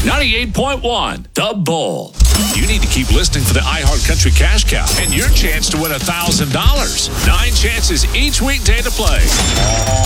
98.1 The Bull. You need to keep listening for the iHeart Country Cash Cow and your chance to win $1,000. 9 chances each weekday to play.